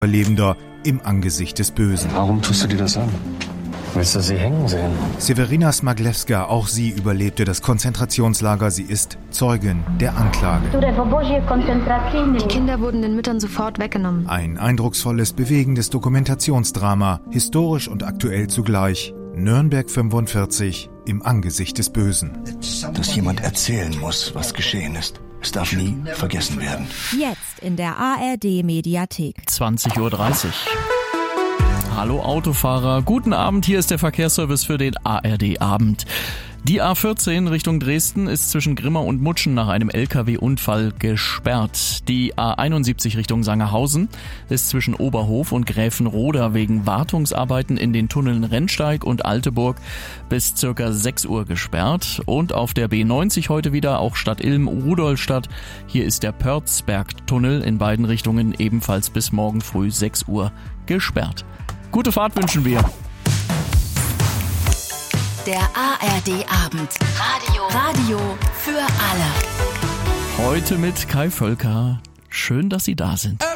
Überlebender im Angesicht des Bösen. Warum tust du dir das an? Willst du sie hängen sehen? Sewerina Smaglewska, auch sie überlebte das Konzentrationslager. Sie ist Zeugin der Anklage. Die Kinder wurden den Müttern sofort weggenommen. Ein eindrucksvolles, bewegendes Dokumentationsdrama, historisch und aktuell zugleich. Nürnberg 45 im Angesicht des Bösen. Dass jemand erzählen muss, was geschehen ist. Es darf nie vergessen werden. Jetzt in der ARD-Mediathek. 20:30 Uhr. Hallo Autofahrer, guten Abend, hier ist der Verkehrsservice für den ARD-Abend. Die A14 Richtung Dresden ist zwischen Grimma und Mutschen nach einem LKW-Unfall gesperrt. Die A71 Richtung Sangerhausen ist zwischen Oberhof und Gräfenroda wegen Wartungsarbeiten in den Tunneln Rennsteig und Alteburg bis ca. 6 Uhr gesperrt. Und auf der B90 heute wieder auch Stadt Ilm, Rudolstadt. Hier ist der Pörzberg-Tunnel in beiden Richtungen ebenfalls bis morgen früh 6 Uhr gesperrt. Gute Fahrt wünschen wir. Der ARD-Abend. Radio für alle. Heute mit Kai Völker. Schön, dass Sie da sind.